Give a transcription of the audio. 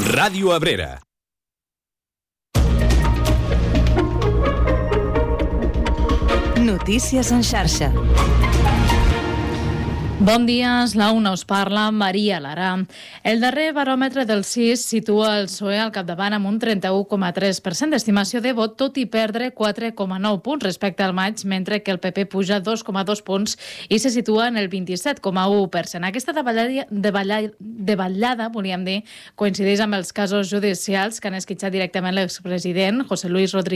Ràdio Abrera. Notícies en xarxa. Bon dia, és la una, us parla Maria Lara. El darrer baròmetre del CIS situa el PSOE al capdavant amb un 31,3% d'estimació de vot, tot i perdre 4,9 punts respecte al maig, mentre que el PP puja 2,2 punts i se situa en el 27,1%. Aquesta davallada, volíem dir, coincideix amb els casos judicials que han esquitxat directament l'expresident José Luis Rodríguez